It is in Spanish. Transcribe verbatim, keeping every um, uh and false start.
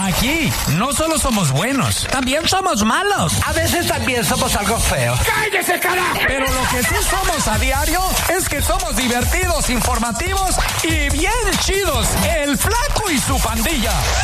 Aquí no solo somos buenos, también somos malos. A veces también somos algo feos. ¡Cállese, carajo! Pero lo que sí somos a diario es que somos divertidos, informativos y bien chidos. El Flaco y su pandilla.